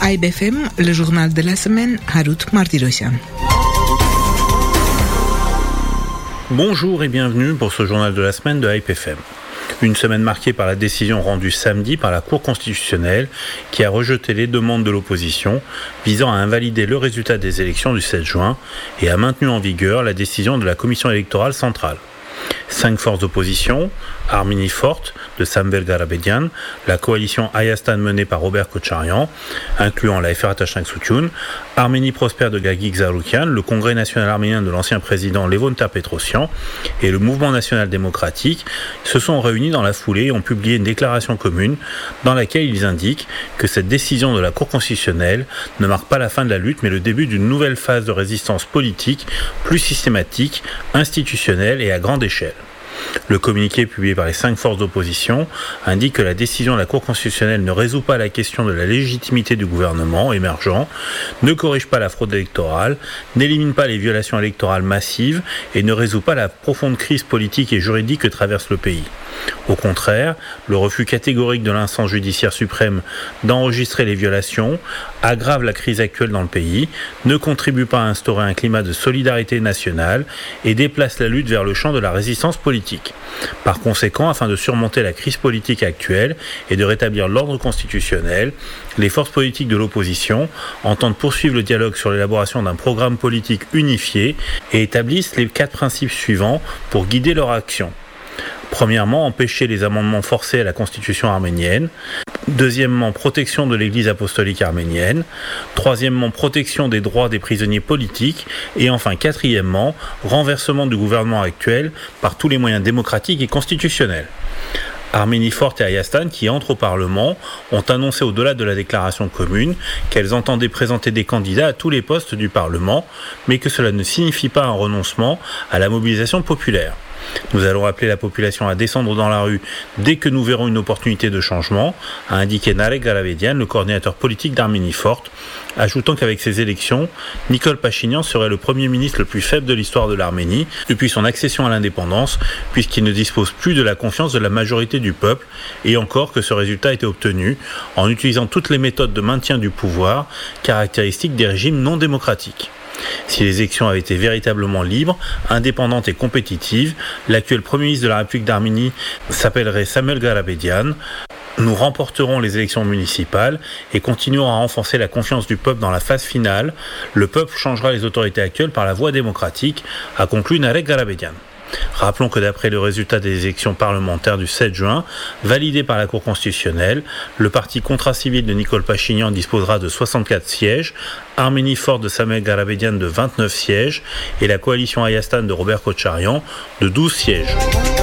IBFM, le journal de la semaine, Harut Martirosyan. Bonjour et bienvenue pour ce journal de la semaine de IBFM. Une semaine marquée par la décision rendue samedi par la Cour constitutionnelle qui a rejeté les demandes de l'opposition visant à invalider le résultat des élections du 7 juin et a maintenu en vigueur la décision de la Commission électorale centrale. 5 forces d'opposition, Arménie forte de Samvel Garabedian, la coalition Ayastan menée par Robert Kocharyan, incluant la FR Atashank Soutoun, Arménie prospère de Gagik Zaroukian, le Congrès national arménien de l'ancien président Levon Ter-Petrosyan et le Mouvement national démocratique se sont réunis dans la foulée et ont publié une déclaration commune dans laquelle ils indiquent que cette décision de la Cour constitutionnelle ne marque pas la fin de la lutte mais le début d'une nouvelle phase de résistance politique plus systématique, institutionnelle et à grande échelle. Le communiqué publié par les 5 forces d'opposition indique que la décision de la Cour constitutionnelle ne résout pas la question de la légitimité du gouvernement émergent, ne corrige pas la fraude électorale, n'élimine pas les violations électorales massives et ne résout pas la profonde crise politique et juridique que traverse le pays. Au contraire, le refus catégorique de l'instance judiciaire suprême d'enregistrer les violations aggrave la crise actuelle dans le pays, ne contribue pas à instaurer un climat de solidarité nationale et déplace la lutte vers le champ de la résistance politique. Par conséquent, afin de surmonter la crise politique actuelle et de rétablir l'ordre constitutionnel, les forces politiques de l'opposition entendent poursuivre le dialogue sur l'élaboration d'un programme politique unifié et établissent les 4 principes suivants pour guider leur action. Premièrement, empêcher les amendements forcés à la constitution arménienne. Deuxièmement, protection de l'église apostolique arménienne. Troisièmement, protection des droits des prisonniers politiques. Et enfin, quatrièmement, renversement du gouvernement actuel par tous les moyens démocratiques et constitutionnels. Arménie forte et Ayastan, qui entrent au Parlement, ont annoncé au-delà de la déclaration commune qu'elles entendaient présenter des candidats à tous les postes du Parlement, mais que cela ne signifie pas un renoncement à la mobilisation populaire. Nous allons appeler la population à descendre dans la rue dès que nous verrons une opportunité de changement, a indiqué Narek Garabedian, le coordinateur politique d'Arménie forte, ajoutant qu'avec ces élections, Nikol Pachinian serait le premier ministre le plus faible de l'histoire de l'Arménie depuis son accession à l'indépendance, puisqu'il ne dispose plus de la confiance de la majorité du peuple, et encore que ce résultat a été obtenu en utilisant toutes les méthodes de maintien du pouvoir, caractéristiques des régimes non démocratiques. Si les élections avaient été véritablement libres, indépendantes et compétitives, l'actuel Premier ministre de la République d'Arménie s'appellerait Samvel Garabedian. Nous remporterons les élections municipales et continuerons à renforcer la confiance du peuple dans la phase finale. Le peuple changera les autorités actuelles par la voie démocratique, a conclu Narek Garabedian. Rappelons que d'après le résultat des élections parlementaires du 7 juin, validé par la Cour constitutionnelle, le parti contrat-civil de Nikol Pachinian disposera de 64 sièges, Arménie forte de Samvel Garabedian de 29 sièges et la coalition Ayastan de Robert Kocharyan de 12 sièges.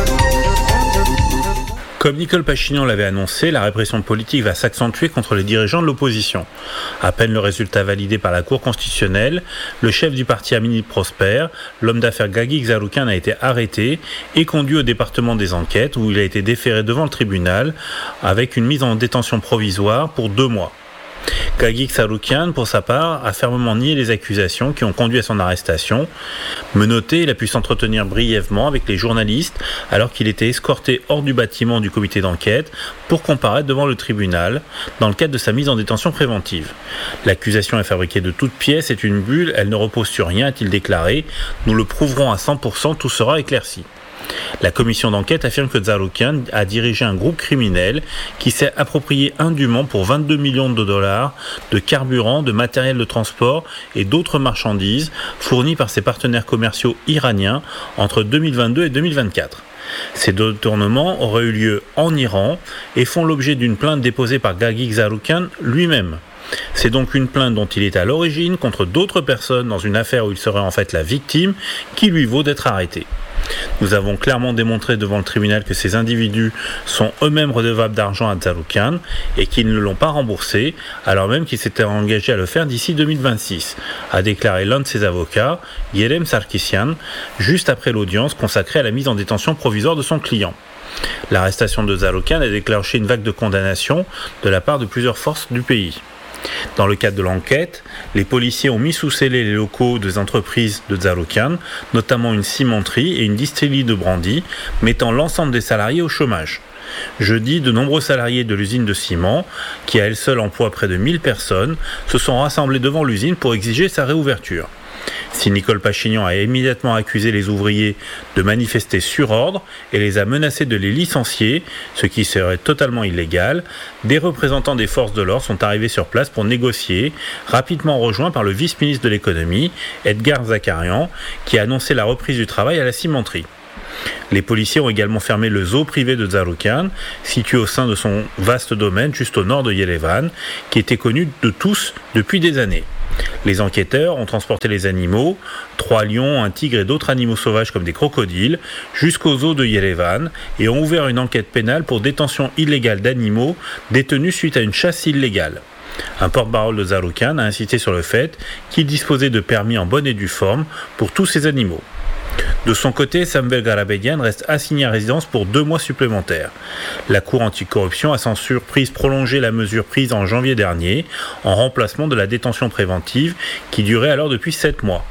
Comme Nikol Pachinian l'avait annoncé, la répression politique va s'accentuer contre les dirigeants de l'opposition. À peine le résultat validé par la Cour constitutionnelle, le chef du parti Arménie prospère, l'homme d'affaires Gagik Zaroukian, a été arrêté et conduit au département des enquêtes où il a été déféré devant le tribunal avec une mise en détention provisoire pour 2 mois. Gagik Zaroukian, pour sa part, a fermement nié les accusations qui ont conduit à son arrestation. Menotté, il a pu s'entretenir brièvement avec les journalistes alors qu'il était escorté hors du bâtiment du comité d'enquête pour comparaître devant le tribunal dans le cadre de sa mise en détention préventive. L'accusation est fabriquée de toutes pièces, c'est une bulle, elle ne repose sur rien, a-t-il déclaré. Nous le prouverons à 100%, tout sera éclairci. La commission d'enquête affirme que Zaroukian a dirigé un groupe criminel qui s'est approprié indûment pour 22 millions de dollars de carburant, de matériel de transport et d'autres marchandises fournies par ses partenaires commerciaux iraniens entre 2022 et 2024. Ces détournements auraient eu lieu en Iran et font l'objet d'une plainte déposée par Gagik Zaroukian lui-même. C'est donc une plainte dont il est à l'origine contre d'autres personnes dans une affaire où il serait en fait la victime qui lui vaut d'être arrêté. Nous avons clairement démontré devant le tribunal que ces individus sont eux-mêmes redevables d'argent à Zaroukian et qu'ils ne l'ont pas remboursé, alors même qu'ils s'étaient engagés à le faire d'ici 2026, a déclaré l'un de ses avocats, Yerem Sarkisian, juste après l'audience consacrée à la mise en détention provisoire de son client. L'arrestation de Zaroukian a déclenché une vague de condamnation de la part de plusieurs forces du pays. Dans le cadre de l'enquête, les policiers ont mis sous scellé les locaux des entreprises de Zaroukian, notamment une cimenterie et une distillerie de brandy, mettant l'ensemble des salariés au chômage. Jeudi, de nombreux salariés de l'usine de ciment, qui à elle seule emploie près de 1000 personnes, se sont rassemblés devant l'usine pour exiger sa réouverture. Si Nicole Pachinian a immédiatement accusé les ouvriers de manifester sur ordre et les a menacés de les licencier, ce qui serait totalement illégal, des représentants des forces de l'ordre sont arrivés sur place pour négocier, rapidement rejoints par le vice-ministre de l'économie, Edgar Zakarian, qui a annoncé la reprise du travail à la cimenterie. Les policiers ont également fermé le zoo privé de Zarukyan, situé au sein de son vaste domaine juste au nord de Yerevan, qui était connu de tous depuis des années. Les enquêteurs ont transporté les animaux, 3 lions, un tigre et d'autres animaux sauvages comme des crocodiles, jusqu'au zoo de Yerevan et ont ouvert une enquête pénale pour détention illégale d'animaux détenus suite à une chasse illégale. Un porte-parole de Zarukyan a insisté sur le fait qu'il disposait de permis en bonne et due forme pour tous ces animaux. De son côté, Samuel Garabedian reste assigné à résidence pour 2 mois supplémentaires. La Cour anticorruption a sans surprise prolongé la mesure prise en janvier dernier, en remplacement de la détention préventive qui durait alors depuis 7 mois.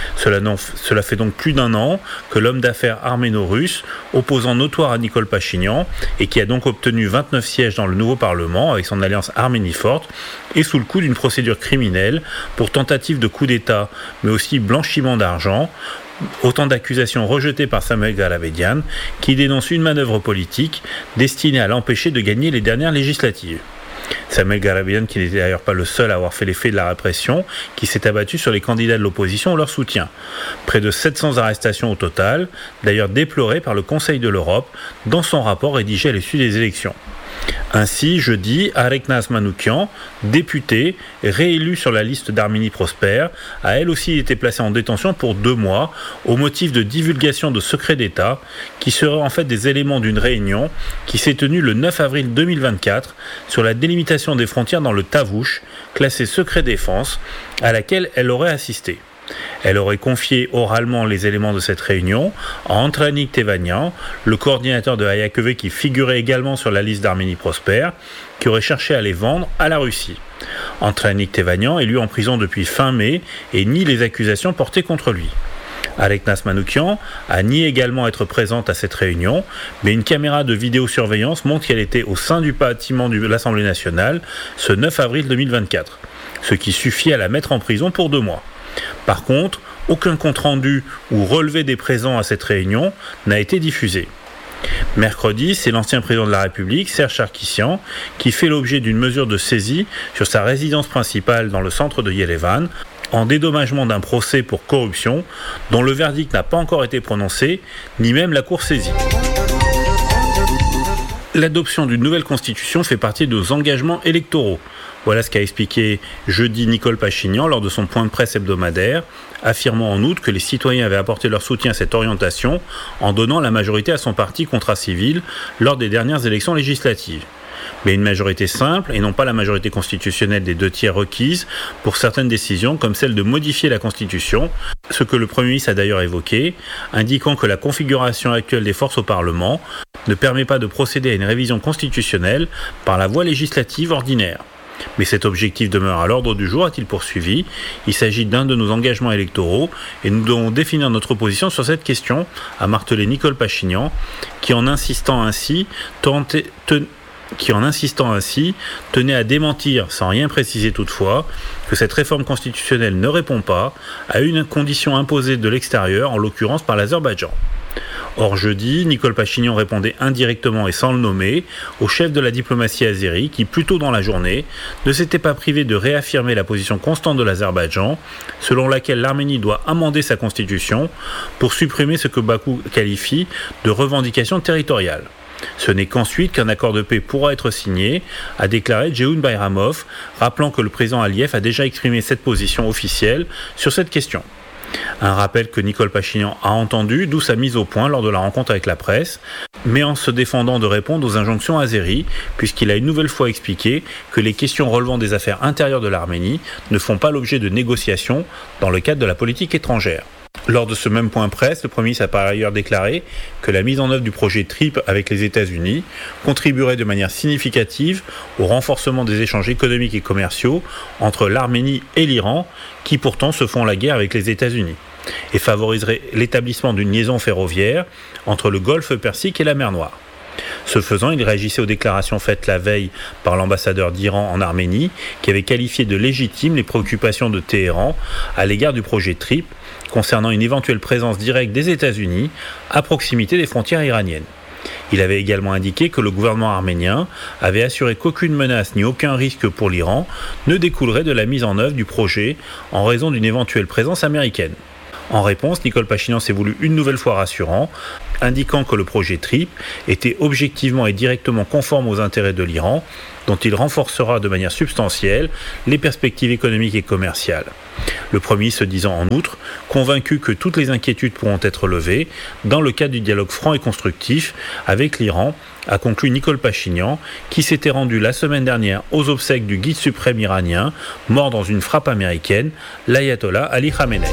Cela fait donc plus d'1 an que l'homme d'affaires arméno-russe, opposant notoire à Nicole Pachinian, et qui a donc obtenu 29 sièges dans le nouveau Parlement avec son alliance Arménie forte, est sous le coup d'une procédure criminelle pour tentative de coup d'État, mais aussi blanchiment d'argent. Autant d'accusations rejetées par Samuel Garabedian, qui dénonce une manœuvre politique destinée à l'empêcher de gagner les dernières législatives. Samuel Garabedian, qui n'était d'ailleurs pas le seul à avoir fait l'effet de la répression, qui s'est abattu sur les candidats de l'opposition ou leur soutien. Près de 700 arrestations au total, d'ailleurs déplorées par le Conseil de l'Europe dans son rapport rédigé à l'issue des élections. Ainsi, jeudi, Areknaz Manoukian, députée, réélue sur la liste d'Arménie Prospère, a elle aussi été placée en détention pour 2 mois au motif de divulgation de secrets d'État qui seraient en fait des éléments d'une réunion qui s'est tenue le 9 avril 2024 sur la délimitation des frontières dans le Tavouche, classé secret défense, à laquelle elle aurait assisté. Elle aurait confié oralement les éléments de cette réunion à Antranik Tevanian, le coordinateur de Hayakeve qui figurait également sur la liste d'Arménie Prospère, qui aurait cherché à les vendre à la Russie. Antranik Tevanian est lui en prison depuis fin mai et nie les accusations portées contre lui. Areknaz Manoukian a nié également être présente à cette réunion, mais une caméra de vidéosurveillance montre qu'elle était au sein du bâtiment de l'Assemblée nationale ce 9 avril 2024, ce qui suffit à la mettre en prison pour 2 mois. Par contre, aucun compte-rendu ou relevé des présents à cette réunion n'a été diffusé. Mercredi, c'est l'ancien président de la République, Serge Sarkissian, qui fait l'objet d'une mesure de saisie sur sa résidence principale dans le centre de Yerevan, en dédommagement d'un procès pour corruption, dont le verdict n'a pas encore été prononcé, ni même la Cour saisie. L'adoption d'une nouvelle constitution fait partie de nos engagements électoraux. Voilà ce qu'a expliqué jeudi Nicole Pachinian lors de son point de presse hebdomadaire, affirmant en outre que les citoyens avaient apporté leur soutien à cette orientation en donnant la majorité à son parti Contrat Civil lors des dernières élections législatives. Mais une majorité simple et non pas la majorité constitutionnelle des 2/3 requise pour certaines décisions comme celle de modifier la Constitution, ce que le Premier ministre a d'ailleurs évoqué, indiquant que la configuration actuelle des forces au Parlement ne permet pas de procéder à une révision constitutionnelle par la voie législative ordinaire. Mais cet objectif demeure à l'ordre du jour, a-t-il poursuivi. Il s'agit d'un de nos engagements électoraux et nous devons définir notre position sur cette question, a martelé Nicole Pachinian, qui en insistant ainsi tenait à démentir, sans rien préciser toutefois, que cette réforme constitutionnelle ne répond pas à une condition imposée de l'extérieur, en l'occurrence par l'Azerbaïdjan. Or jeudi, Nicole Pachinian répondait indirectement et sans le nommer au chef de la diplomatie azérie qui, plus tôt dans la journée, ne s'était pas privé de réaffirmer la position constante de l'Azerbaïdjan, selon laquelle l'Arménie doit amender sa constitution pour supprimer ce que Bakou qualifie de revendication territoriale. Ce n'est qu'ensuite qu'un accord de paix pourra être signé, a déclaré Jehoun Bayramov, rappelant que le président Aliyev a déjà exprimé cette position officielle sur cette question. Un rappel que Nicole Pachinian a entendu, d'où sa mise au point lors de la rencontre avec la presse, mais en se défendant de répondre aux injonctions azéries, puisqu'il a une nouvelle fois expliqué que les questions relevant des affaires intérieures de l'Arménie ne font pas l'objet de négociations dans le cadre de la politique étrangère. Lors de ce même point presse, le Premier ministre a par ailleurs déclaré que la mise en œuvre du projet TRIP avec les États-Unis contribuerait de manière significative au renforcement des échanges économiques et commerciaux entre l'Arménie et l'Iran, qui pourtant se font la guerre avec les États-Unis, et favoriserait l'établissement d'une liaison ferroviaire entre le Golfe Persique et la mer Noire. Ce faisant, il réagissait aux déclarations faites la veille par l'ambassadeur d'Iran en Arménie, qui avait qualifié de légitimes les préoccupations de Téhéran à l'égard du projet TRIP, concernant une éventuelle présence directe des États-Unis à proximité des frontières iraniennes. Il avait également indiqué que le gouvernement arménien avait assuré qu'aucune menace ni aucun risque pour l'Iran ne découlerait de la mise en œuvre du projet en raison d'une éventuelle présence américaine. En réponse, Nicole Pachinian s'est voulu une nouvelle fois rassurant, indiquant que le projet TRIP était objectivement et directement conforme aux intérêts de l'Iran, dont il renforcera de manière substantielle les perspectives économiques et commerciales. Le Premier se disant en outre convaincu que toutes les inquiétudes pourront être levées dans le cadre du dialogue franc et constructif avec l'Iran, a conclu Nicole Pachinian, qui s'était rendue la semaine dernière aux obsèques du guide suprême iranien, mort dans une frappe américaine, l'ayatollah Ali Khamenei.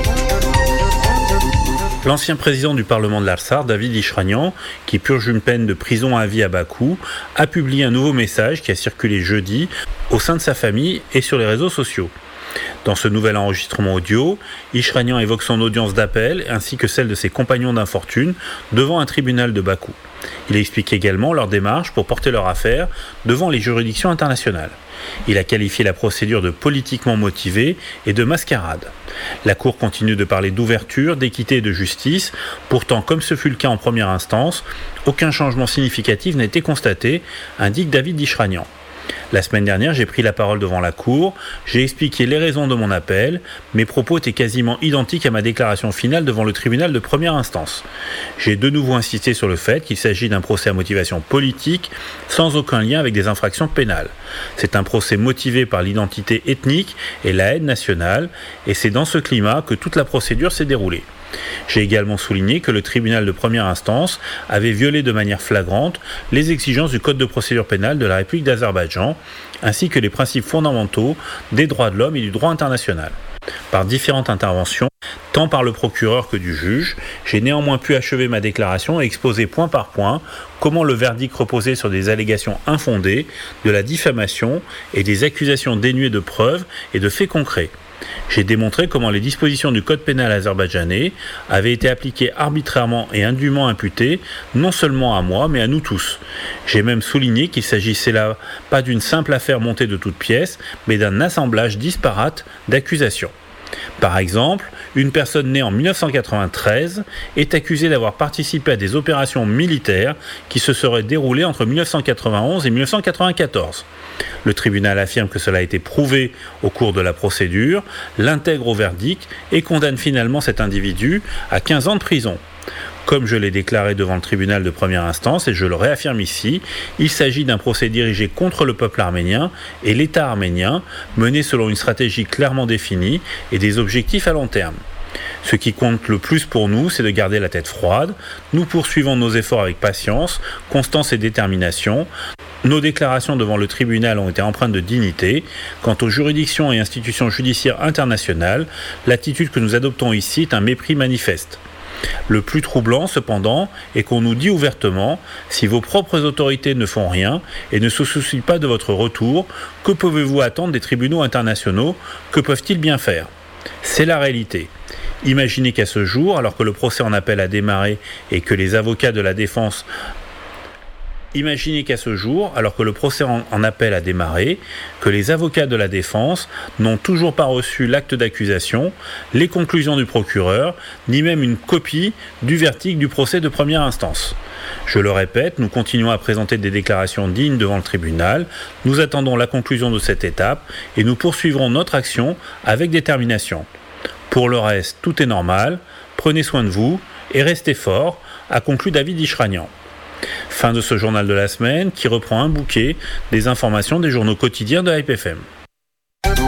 L'ancien président du Parlement de l'Artsakh, David Ishranian, qui purge une peine de prison à vie à Bakou, a publié un nouveau message qui a circulé jeudi au sein de sa famille et sur les réseaux sociaux. Dans ce nouvel enregistrement audio, Ishranian évoque son audience d'appel ainsi que celle de ses compagnons d'infortune devant un tribunal de Bakou. Il explique également leur démarche pour porter leur affaire devant les juridictions internationales. Il a qualifié la procédure de politiquement motivée et de mascarade. La Cour continue de parler d'ouverture, d'équité et de justice. Pourtant, comme ce fut le cas en première instance, aucun changement significatif n'a été constaté, indique David Ishranian. La semaine dernière, j'ai pris la parole devant la Cour, j'ai expliqué les raisons de mon appel, mes propos étaient quasiment identiques à ma déclaration finale devant le tribunal de première instance. J'ai de nouveau insisté sur le fait qu'il s'agit d'un procès à motivation politique, sans aucun lien avec des infractions pénales. C'est un procès motivé par l'identité ethnique et la haine nationale, et c'est dans ce climat que toute la procédure s'est déroulée. J'ai également souligné que le tribunal de première instance avait violé de manière flagrante les exigences du Code de procédure pénale de la République d'Azerbaïdjan, ainsi que les principes fondamentaux des droits de l'homme et du droit international. Par différentes interventions, tant par le procureur que du juge, j'ai néanmoins pu achever ma déclaration et exposer point par point comment le verdict reposait sur des allégations infondées, de la diffamation et des accusations dénuées de preuves et de faits concrets. J'ai démontré comment les dispositions du code pénal azerbaïdjanais avaient été appliquées arbitrairement et indûment imputées, non seulement à moi, mais à nous tous. J'ai même souligné qu'il s'agissait là pas d'une simple affaire montée de toutes pièces, mais d'un assemblage disparate d'accusations. Par exemple, une personne née en 1993 est accusée d'avoir participé à des opérations militaires qui se seraient déroulées entre 1991 et 1994. Le tribunal affirme que cela a été prouvé au cours de la procédure, l'intègre au verdict et condamne finalement cet individu à 15 ans de prison. Comme je l'ai déclaré devant le tribunal de première instance, et je le réaffirme ici, il s'agit d'un procès dirigé contre le peuple arménien et l'État arménien, mené selon une stratégie clairement définie et des objectifs à long terme. Ce qui compte le plus pour nous, c'est de garder la tête froide. Nous poursuivons nos efforts avec patience, constance et détermination. Nos déclarations devant le tribunal ont été empreintes de dignité. Quant aux juridictions et institutions judiciaires internationales, l'attitude que nous adoptons ici est un mépris manifeste. Le plus troublant, cependant, est qu'on nous dit ouvertement « Si vos propres autorités ne font rien et ne se soucient pas de votre retour, que pouvez-vous attendre des tribunaux internationaux? Que peuvent-ils bien faire ?» C'est la réalité. Imaginez qu'à ce jour, alors que le procès en appel a démarré et que les avocats de la défense n'ont toujours pas reçu l'acte d'accusation, les conclusions du procureur, ni même une copie du verdict du procès de première instance. Je le répète, nous continuons à présenter des déclarations dignes devant le tribunal, nous attendons la conclusion de cette étape et nous poursuivrons notre action avec détermination. Pour le reste, tout est normal, prenez soin de vous et restez forts, a conclu David Ishranian. Fin de ce journal de la semaine qui reprend un bouquet des informations des journaux quotidiens de Hype FM.